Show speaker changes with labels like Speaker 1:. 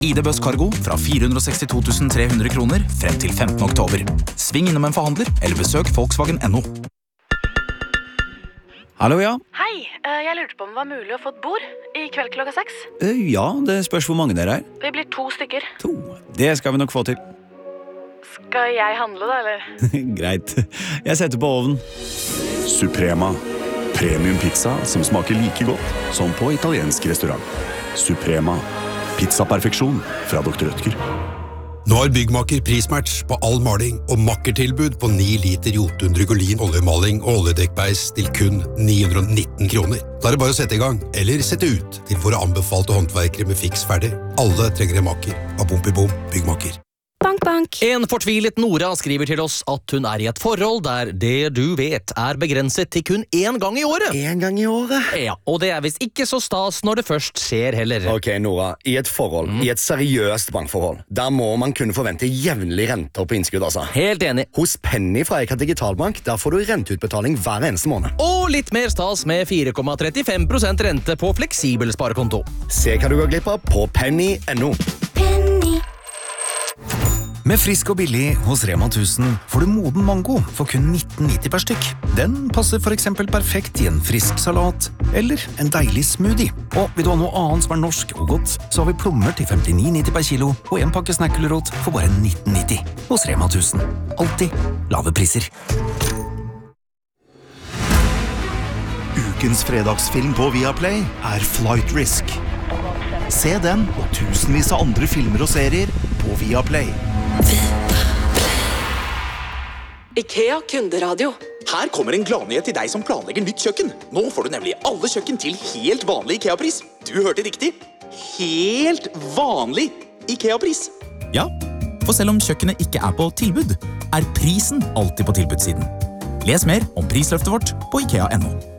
Speaker 1: ID-Buss Cargo fra 462 300 kroner frem til 15. oktober. Sving innom en forhandler, eller besøk Volkswagen.no.
Speaker 2: Hallo, ja.
Speaker 3: Hei, jeg lurte på om det var mulig å få et bord i kveld klokka 6.
Speaker 2: Ja, det spørs hvor mange dere er.
Speaker 3: Vi blir 2 stykker.
Speaker 2: 2. Det skal vi nok få til.
Speaker 3: Skal jeg handle da, eller?
Speaker 2: Greit. Jeg setter på ovnen.
Speaker 4: Suprema. Premium pizza som smaker like godt som på italiensk restaurant. Suprema. Pizzaperfeksjon fra Dr. Rødtger.
Speaker 5: Nå har Byggmaker prismatch på all maling og makkertilbud på 9 liter Jotun Drygolin oljemaling og oljedekkbeis til kun 919 kroner. Da er det bare å sette i gang, eller sette ut til våre anbefalte håndverkere med fiks ferdig. Alle trenger en makker. Av Bom i Bom Byggmaker.
Speaker 6: Bank, bank.
Speaker 7: En fortvilet Nora skriver til oss at hun er i et forhold der det du vet er begrenset til kun 1 gang i året.
Speaker 8: 1 gang i året?
Speaker 7: Ja, og det er visst ikke så stas når det først skjer heller.
Speaker 8: Ok, Nora, i et forhold, i et seriøst bankforhold, der må man kunne forvente jevnlig renter på innskudd, altså.
Speaker 7: Helt enig.
Speaker 8: Hos Penny fra Eika Digitalbank, der får du renteutbetaling hver eneste måned.
Speaker 7: Og litt mer stas med 4,35% rente på fleksibel sparekonto.
Speaker 8: Se hva du går glipp av på penny.no.
Speaker 9: Med frisk og billig hos Rema 1000 får du moden mango for kun 19,90 per stykk. Den passer for eksempel perfekt i en frisk salat eller en deilig smoothie. Og vil du ha noe annet som er norsk og godt, så har vi plommer til 59,90 per kilo og en pakke snackulrot for bare 19,90 hos Rema 1000. Alltid lave priser.
Speaker 10: Ukens fredagsfilm på Viaplay er Flight Risk. Se den og tusenvis av andre filmer og serier på Viaplay.
Speaker 11: IKEA kunderadio.
Speaker 1: Her kommer en gladnyhet til deg som planlegger nytt kjøkken. Nå får du nemlig alle kjøkken til helt vanlig IKEA-pris. Du hørte riktig. Helt vanlig IKEA-pris. Ja, for selv om kjøkkenet ikke er på tilbud, er prisen alltid på tilbudssiden. Les mer om prisløftet vårt på IKEA.no.